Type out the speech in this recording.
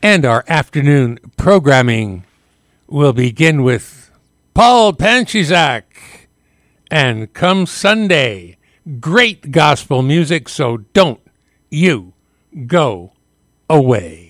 And our afternoon programming will begin with Paul Panchizak and Come Sunday. Great gospel music, so don't you go away.